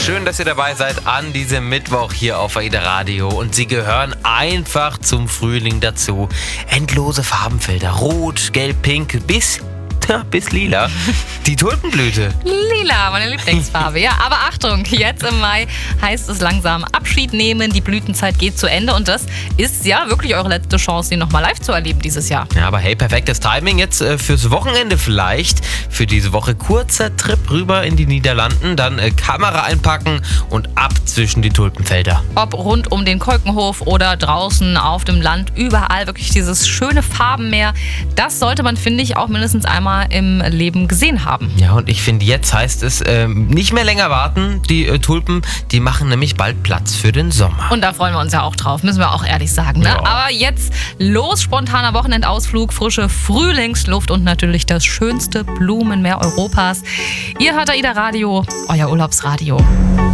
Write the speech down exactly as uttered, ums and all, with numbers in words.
Schön, dass ihr dabei seid an diesem Mittwoch hier auf AIDA Radio. Und sie gehören einfach zum Frühling dazu. Endlose Farbenfelder, rot, gelb, pink, bis, ja, bis lila. Die Tulpenblüte. Lila, meine Lieblingsfarbe. Ja, aber Achtung, jetzt im Mai heißt es langsam Abschied nehmen. Die Blütenzeit geht zu Ende und das ist ja wirklich eure letzte Chance, die nochmal live zu erleben dieses Jahr. Ja, aber hey, perfektes Timing jetzt äh, fürs Wochenende vielleicht. Für diese Woche kurzer Trip rüber in die Niederlanden, dann äh, Kamera einpacken und ab zwischen die Tulpenfelder. Ob rund um den Kolkenhof oder draußen auf dem Land, überall wirklich dieses schöne Farbenmeer. Das sollte man, finde ich, auch mindestens einmal im Leben gesehen haben. Ja, und ich finde, jetzt heißt es ähm, nicht mehr länger warten. Die äh, Tulpen, die machen nämlich bald Platz für den Sommer. Und da freuen wir uns ja auch drauf, müssen wir auch ehrlich sagen. Ne? Ja. Aber jetzt los, spontaner Wochenendausflug, frische Frühlingsluft und natürlich das schönste Blumenmeer Europas. Ihr hört AIDA Radio, euer Urlaubsradio.